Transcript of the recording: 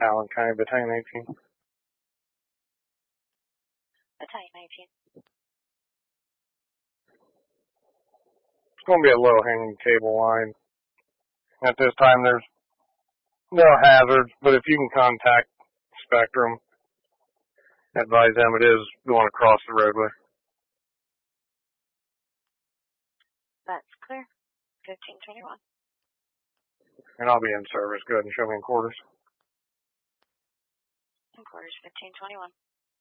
Allen County, Battalion 18. Battalion 18. It's going to be a low-hanging cable line. At this time, there's no hazards, but if you can contact Spectrum, advise them it is going across the roadway. That's clear. 1521. And I'll be in service. Go ahead and show me in quarters. In quarters, 1521.